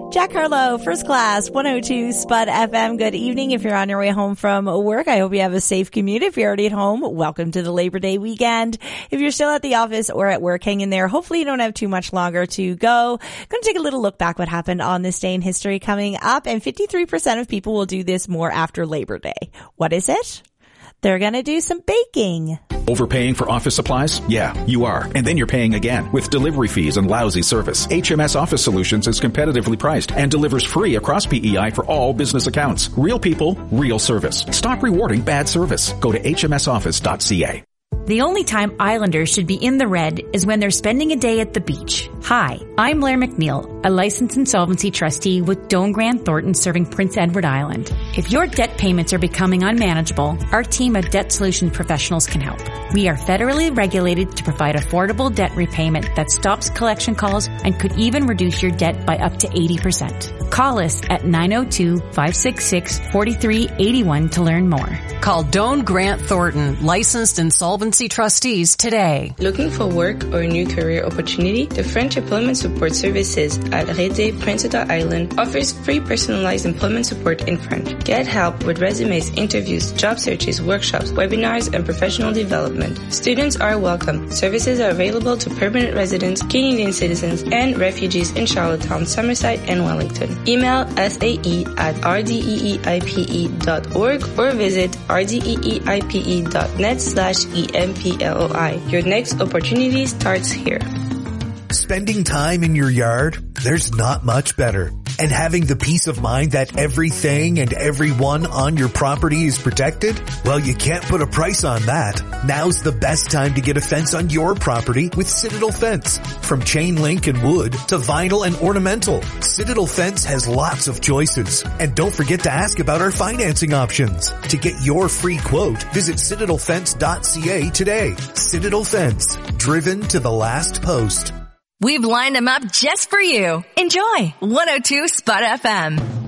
Jack Harlow, First Class, 102 Spud FM. Good evening. If you're on your way home from work, I hope you have a safe commute. If you're already at home, welcome to the Labor Day weekend. If you're still at the office or at work, hang in there. Hopefully you don't have too much longer to go. Going to take a little look back what happened on this day in history coming up, and 53% of people will do this more after Labor Day. What is it? They're going to do some baking. Overpaying for office supplies? Yeah, you are. And then you're paying again with delivery fees and lousy service. HMS Office Solutions is competitively priced and delivers free across PEI for all business accounts. Real people, real service. Stop rewarding bad service. Go to hmsoffice.ca. The only time Islanders should be in the red is when they're spending a day at the beach. Hi, I'm Blair McNeil, a licensed insolvency trustee with Doane Grant Thornton serving Prince Edward Island. If your debt payments are becoming unmanageable, our team of debt solution professionals can help. We are federally regulated to provide affordable debt repayment that stops collection calls and could even reduce your debt by up to 80%. Call us at 902-566-4381 to learn more. Call Doane Grant Thornton, licensed insolvency trustees today. Looking for work or a new career opportunity? The French Employment Support Services at Réde, Prince Edward Island offers free personalized employment support in French. Get help with resumes, interviews, job searches, workshops, webinars, and professional development. Students are welcome. Services are available to permanent residents, Canadian citizens, and refugees in Charlottetown, Summerside, and Wellington. Email sae@rdeeipe.org or visit rdeeipe.net/EMPLOI. Your next opportunity starts here. Spending time in your yard? There's not much better. And having the peace of mind that everything and everyone on your property is protected? Well, you can't put a price on that. Now's the best time to get a fence on your property with Citadel Fence. From chain link and wood to vinyl and ornamental, Citadel Fence has lots of choices. And don't forget to ask about our financing options. To get your free quote, visit citadelfence.ca today. Citadel Fence, driven to the last post. We've lined them up just for you. Enjoy 102 Spud FM.